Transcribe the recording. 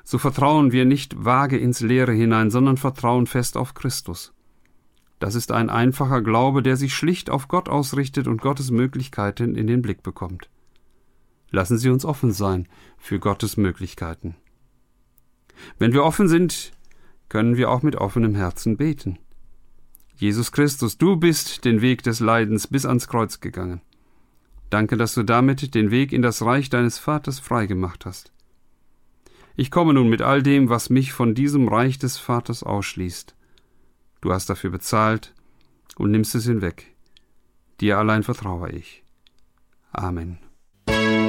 so vertrauen wir nicht vage ins Leere hinein, sondern vertrauen fest auf Christus. Das ist ein einfacher Glaube, der sich schlicht auf Gott ausrichtet und Gottes Möglichkeiten in den Blick bekommt. Lassen Sie uns offen sein für Gottes Möglichkeiten. Wenn wir offen sind, können wir auch mit offenem Herzen beten. Jesus Christus, du bist den Weg des Leidens bis ans Kreuz gegangen. Danke, dass du damit den Weg in das Reich deines Vaters freigemacht hast. Ich komme nun mit all dem, was mich von diesem Reich des Vaters ausschließt. Du hast dafür bezahlt und nimmst es hinweg. Dir allein vertraue ich. Amen.